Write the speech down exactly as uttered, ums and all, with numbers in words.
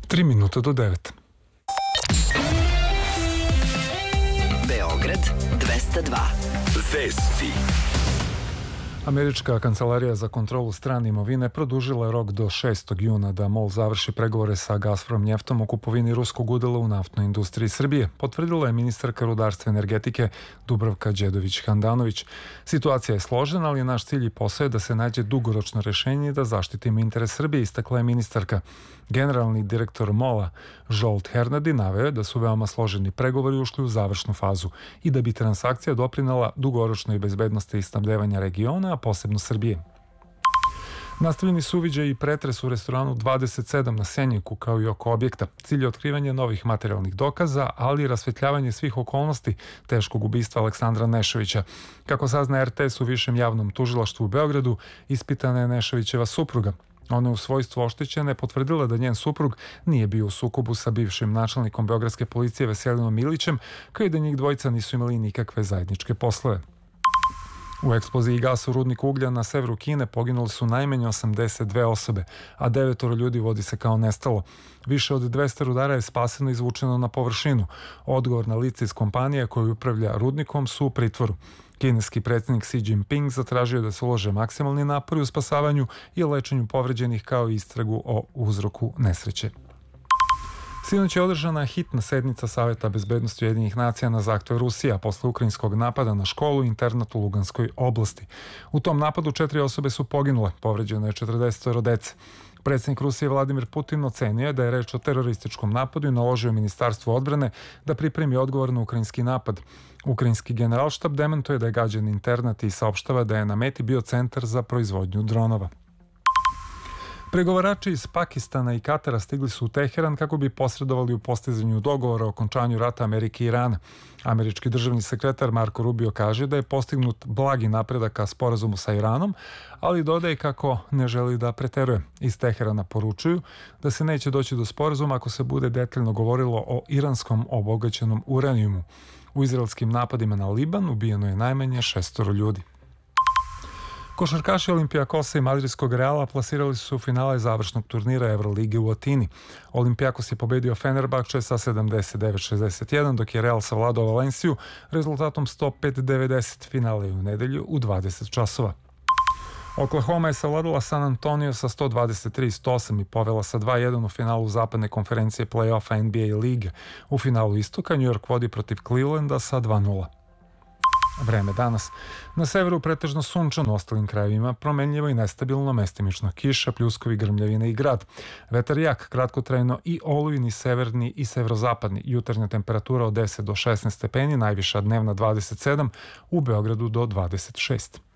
Tri minuta do devet. Beograd dvesta dva. Vesti. Američka kancelarija za kontrolu strane imovine produžila je rok do šestog juna da MOL završi pregovore sa Gazprom njeftom o kupovini ruskog udela u naftnoj industriji Srbije, potvrdila je ministarka rudarstva i energetike Dubravka Đedović-Handanović. Situacija je složena, ali naš cilj i posao je da se nađe dugoročno rešenje i da zaštitimo interes Srbije, istakla je ministarka. Generalni direktor MOL-a Žolt Hernadi naveo je da su veoma složeni pregovori ušli u završnu fazu i da bi transakcija doprinela dugoročnoj bezbednosti i snabdevanja regiona, a posebno Srbije. Nastavljeni su uviđaj i pretres u restoranu dvadeset sedam na Senjaku kao i oko objekta. Cilj je otkrivanje novih materijalnih dokaza, ali i rasvetljavanje svih okolnosti teškog ubistva Aleksandra Nešovića. Kako sazna er te es u Višem javnom tužilaštvu u Beogradu, ispitana je Nešovićeva supruga. Ona je u svojstvu oštećene potvrdila da njen suprug nije bio u sukobu sa bivšim načelnikom beogradske policije Veselinom Milićem, kao i da njih dvojica nisu imali nikakve zajedničke poslove. U eksploziji gasa u rudniku uglja na severu Kine poginuli su najmanje osamdeset dve osobe, a devetoro ljudi vodi se kao nestalo. Više od dvesta rudara je spaseno i izvučeno na površinu. Odgovorna lica iz kompanije koja upravlja rudnikom su u pritvoru. Kineski predsjednik Xi Jinping zatražio da se ulože maksimalni napori u spasavanju i lečenju povređenih kao i istragu o uzroku nesreće. Sinoć je održana hitna sednica Saveta bezbednosti Ujedinjenih nacija na zahtev Rusije posle ukrajinskog napada na školu i internat u Luganskoj oblasti. U tom napadu četiri osobe su poginule, povređeno je četrdeset dece. Predsjednik Rusije Vladimir Putin ocenio je da je reč o terorističkom napadu i naložio Ministarstvu odbrane da pripremi odgovor na ukrajinski napad. Ukrajinski generalštab dementuje da je gađan internat i saopštava da je na meti bio centar za proizvodnju dronova. Pregovarači iz Pakistana i Katara stigli su u Teheran kako bi posredovali u postizanju dogovora o okončanju rata Amerike i Irana. Američki državni sekretar Marko Rubio kaže da je postignut blagi napredak ka sporazumu sa Iranom, ali dodaje kako ne želi da preteruje. Iz Teherana poručuju da se neće doći do sporazuma ako se bude detaljno govorilo o iranskom obogaćenom uranijumu. U izraelskim napadima na Liban ubijeno je najmanje šestoro ljudi. Košarkaši Olimpijakosa i Madridskog Reala plasirali su u finale završnog turnira Evrolige u Atini. Olimpijakos je pobedio Fenerbahče sa sedamdeset devet šezdeset jedan, dok je Real savladao Valenciju rezultatom sto pet devedeset. Finale u nedelju u dvadeset časova. Oklahoma je savladala San Antonio sa sto dvadeset tri sto osam i povela sa dva jedan u finalu zapadne konferencije play-offa en be a lige. U finalu istoka New York vodi protiv Clevelanda sa dva nula. Vreme danas. Na severu pretežno sunčano, u ostalim krajevima promenljivo i nestabilno, mestimično kiša, pljuskovi, grmljavine i grad. Vetar jak, kratkotrajno i olujni severni i severozapadni. Jutarnja temperatura od deset do šesnaest stepeni, najviša dnevna dvadeset sedam, u Beogradu do dvadeset šest.